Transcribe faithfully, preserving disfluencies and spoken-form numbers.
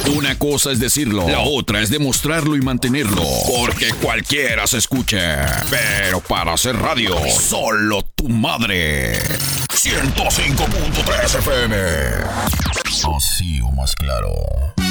Una cosa es decirlo, la otra es demostrarlo y mantenerlo. Porque cualquiera se escucha. Pero para hacer radio, solo tu madre. ciento cinco punto tres F M. Así o más claro.